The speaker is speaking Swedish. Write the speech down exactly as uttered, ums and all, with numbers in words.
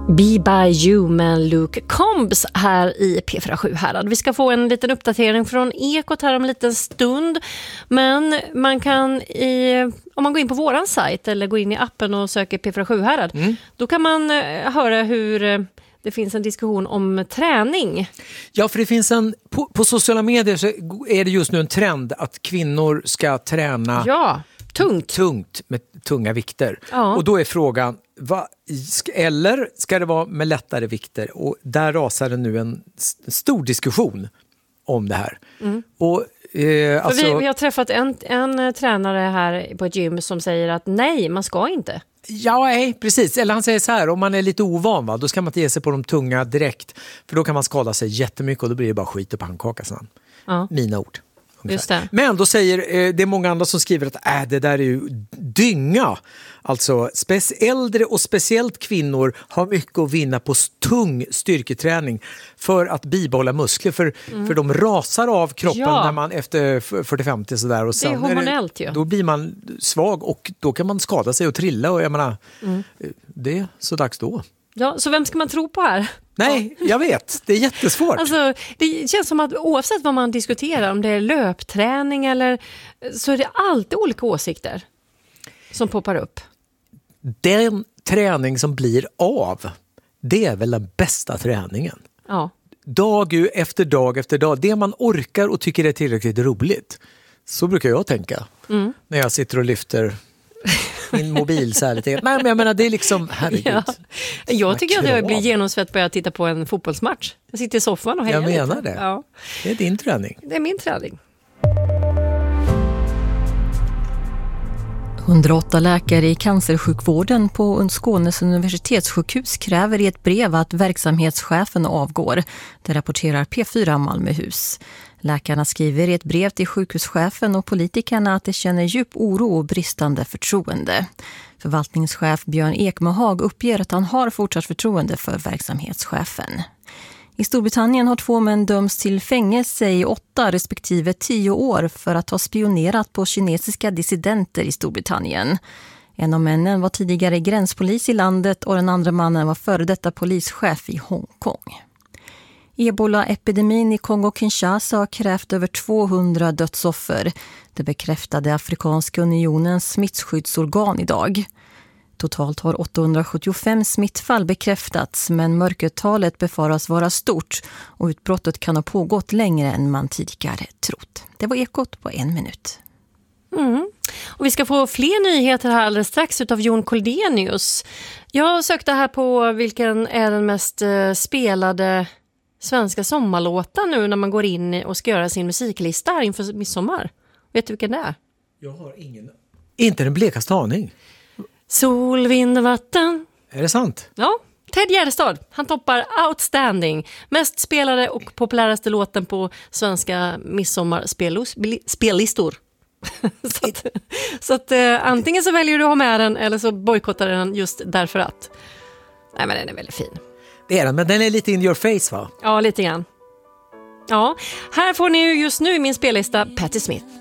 Be by you med Luke Combs här i P fyra sju Härad. Vi ska få en liten uppdatering från Ekot här om en liten stund. Men man kan, i, om man går in på våran sajt eller går in i appen och söker P fyra sju Härad, mm. då kan man höra hur det finns en diskussion om träning. Ja, för det finns en, på, på sociala medier så är det just nu en trend att kvinnor ska träna ja, tungt. tungt med tunga vikter. Ja. Och då är frågan, va, eller ska det vara med lättare vikter? Och där rasar det nu en stor diskussion om det här. Mm. Och, eh, alltså... vi, vi har träffat en, en tränare här på ett gym som säger att nej, man ska inte. Ja, nej, precis. Eller han säger så här, om man är lite ovan, va, då ska man inte ge sig på de tunga direkt. För då kan man skada sig jättemycket och då blir det bara skit och pannkaka sen. Ja. Mina ord. Just det. Men då säger eh, det är många andra som skriver att äh, det där är ju dynga. Alltså spec- äldre och speciellt kvinnor har mycket att vinna på tung styrketräning för att bibehålla muskler. För, mm. för de rasar av kroppen ja. när man efter fyrtio femtio sådär. Och sen det är hormonellt det, ju. Då blir man svag och då kan man skada sig och trilla. Och jag menar, mm. det är så dags då. Ja, så vem ska man tro på här? Nej, jag vet. Det är jättesvårt. Alltså, det känns som att oavsett vad man diskuterar, om det är löpträning eller så är det alltid olika åsikter som poppar upp. Den träning som blir av, det är väl den bästa träningen. Ja. Dag efter dag efter dag. Det man orkar och tycker är tillräckligt roligt. Så brukar jag tänka. Mm. När jag sitter och lyfter min mobil så här lite. Nej, men jag menar, det är liksom, herregud. Ja. Jag tycker att jag blir genomsvett börja titta på en fotbollsmatch. Jag sitter i soffan och hejar. Jag menar lite. det. Ja. Det är din träning. Det är min träning. hundraåtta läkare i cancersjukvården på Skånes universitetssjukhus kräver i ett brev att verksamhetschefen avgår. Det rapporterar P fyra Malmöhus. Läkarna skriver i ett brev till sjukhuschefen och politikerna att de känner djup oro och bristande förtroende. Förvaltningschef Björn Ekmehag uppger att han har fortsatt förtroende för verksamhetschefen. I Storbritannien har två män dömts till fängelse i åtta respektive tio år för att ha spionerat på kinesiska dissidenter i Storbritannien. En av männen var tidigare gränspolis i landet och den andra mannen var före detta polischef i Hongkong. Ebola-epidemin i Kongo-Kinshasa har krävt över tvåhundra dödsoffer. Det bekräftade Afrikanska unionens smittskyddsorgan idag. Totalt har åttahundrasjuttiofem smittfall bekräftats, men mörkertalet befaras vara stort och utbrottet kan ha pågått längre än man tidigare trott. Det var Ekot på en minut. Mm. Och vi ska få fler nyheter här alldeles strax utav Jon Koldenius. Jag sökte här på vilken är den mest spelade svenska sommarlåten nu när man går in och ska göra sin musiklista här inför midsommar. Vet du vilken det är? Jag har ingen... Inte den blekaste aning. Sol, vind och vatten. Är det sant? Ja, Ted Gärdestad. Han toppar Outstanding. Mest spelade och populäraste låten på svenska midsommarspellistor. så att, så att eh, antingen så väljer du att ha med den eller så bojkottar den just därför att. Nej, men den är väldigt fin. Det är den, men den är lite in your face, va? Ja, lite grann. Ja, här får ni ju just nu i min spellista Patti Smith.